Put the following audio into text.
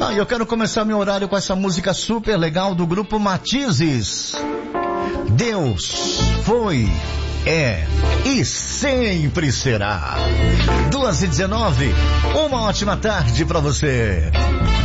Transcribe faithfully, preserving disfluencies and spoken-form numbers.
Ah, eu quero começar meu horário com essa música super legal do grupo Matizes. Deus foi, é e sempre será. duas e dezenove, uma ótima tarde pra você.